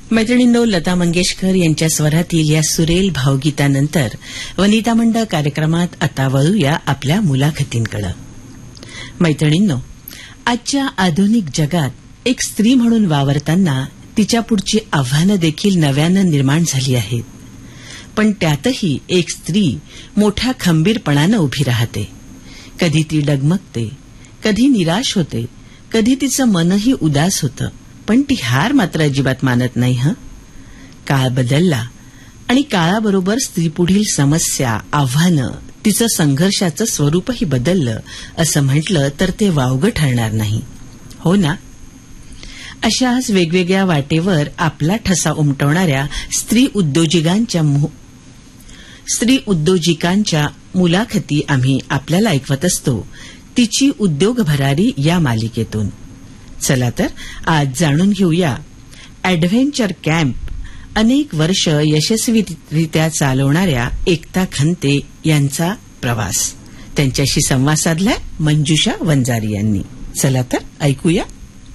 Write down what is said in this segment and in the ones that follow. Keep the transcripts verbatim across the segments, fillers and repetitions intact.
मैत्रिणींनो, लता मंगेशकर यांच्या स्वरातील या सुरेल भावगीतानंतर वनिता मंडळ कार्यक्रमात आता वळूया आपल्या मुलाखतींकडे. मैत्रिणींनो, आजच्या आधुनिक जगात एक स्त्री म्हणून वावरताना तिच्या पुढची आव्हानं देखील नव्यानं निर्माण झाली आहेत. पण त्यातही एक स्त्री मोठ्या खंबीरपणानं उभी राहते. कधी ती डगमगते, कधी निराश होते, कधी तिचं मनही उदास होतं. पण ती हार मात्र अजिबात मानत नाही. हं काळ बदलला आणि काळाबरोबर स्त्रीपुढील समस्या, आव्हानं, तिचं संघर्षाचं स्वरूपही बदललं असं म्हटलं तर ते वावगं ठरणार नाही, हो ना? अशाच वेगवेगळ्या वाटेवर आपला ठसा उमटवणाऱ्या स्त्री उद्योजिकांच्या स्त्री उद्योजिकांच्या मुलाखती आम्ही आपल्याला ऐकवत असतो तिची उद्योग भरारी या मालिकेतून. चला तर आज जाणून घेऊया अॅडव्हेंचर कॅम्प अनेक वर्ष यशस्वीरित्या चालवणाऱ्या एकता खंते यांचा प्रवास. त्यांच्याशी संवाद साधलाय मंजुषा वंजारी यांनी. चला तर ऐकूया.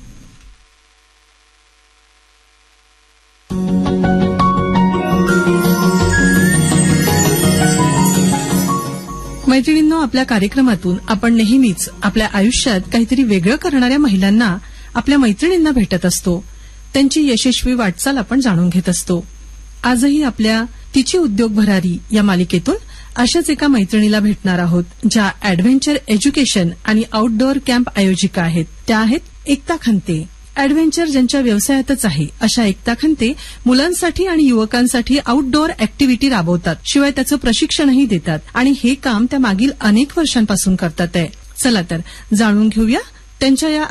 मैत्रिणींनो, आपल्या कार्यक्रमातून आपण नेहमीच आपल्या आयुष्यात काहीतरी वेगळं करणाऱ्या महिलांना, आपल्या मैत्रिणींना भेटत असतो. त्यांची यशस्वी वाटचाल आपण जाणून घेत असतो. आजही आपल्या तिची उद्योग भरारी या मालिकेतून अशाच एका मैत्रिणीला भेटणार आहोत, ज्या अॅडव्हेंचर एज्युकेशन आणि आउटडोअर कॅम्प आयोजिका आहेत. त्या आहेत एकता खंते. अॅडव्हेंचर ज्यांच्या व्यवसायातच आहे अशा एकता खंते मुलांसाठी आणि युवकांसाठी आउटडोअर अॅक्टिव्हिटी राबवतात. शिवाय त्याचं प्रशिक्षणही देतात आणि हे काम त्या मागील अनेक वर्षांपासून करतात आहे. चला तर जाणून घेऊया त्यांच्या या